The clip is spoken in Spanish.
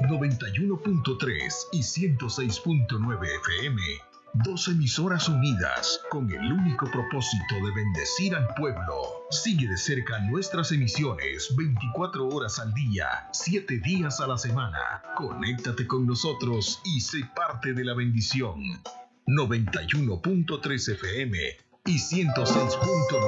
91.3 y 106.9 FM. Dos emisoras unidas con el único propósito de bendecir al pueblo. Sigue de cerca nuestras emisiones 24 horas al día, 7 días a la semana. Conéctate con nosotros y sé parte de la bendición. 91.3 FM y 106.9